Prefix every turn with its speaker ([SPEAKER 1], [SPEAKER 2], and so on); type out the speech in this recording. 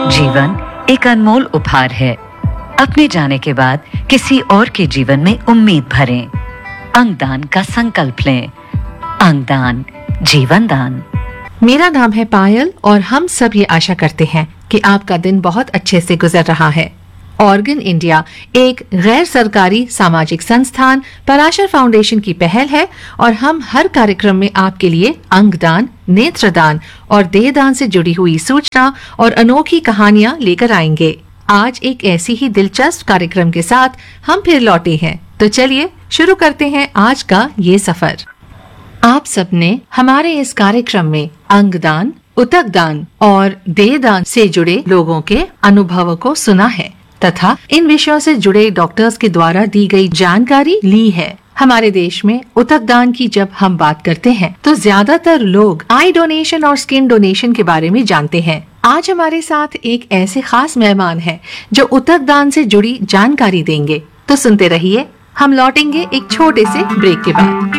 [SPEAKER 1] जीवन एक अनमोल उपहार है। अपने जाने के बाद किसी और के जीवन में उम्मीद भरें। अंगदान का संकल्प लें। अंगदान, जीवन दान।
[SPEAKER 2] मेरा नाम है पायल और हम सब ये आशा करते हैं कि आपका दिन बहुत अच्छे से गुजर रहा है। ऑर्गन इंडिया एक गैर सरकारी सामाजिक संस्थान पराशर फाउंडेशन की पहल है और हम हर कार्यक्रम में आपके लिए अंगदान, नेत्रदान और देहदान से जुड़ी हुई सूचना और अनोखी कहानियां लेकर आएंगे। आज एक ऐसी ही दिलचस्प कार्यक्रम के साथ हम फिर लौटे हैं, तो चलिए शुरू करते हैं आज का ये सफर। आप सबने हमारे इस कार्यक्रम में अंगदान, उतकदान और देहदान से जुड़े लोगों के अनुभवों को सुना है तथा इन विषयों से जुड़े डॉक्टर्स के द्वारा दी गई जानकारी ली है। हमारे देश में उतकदान की जब हम बात करते हैं तो ज्यादातर लोग आई डोनेशन और स्किन डोनेशन के बारे में जानते हैं। आज हमारे साथ एक ऐसे खास मेहमान हैं जो उतकदान से जुड़ी जानकारी देंगे, तो सुनते रहिए। हम लौटेंगे एक छोटे से ब्रेक के बाद।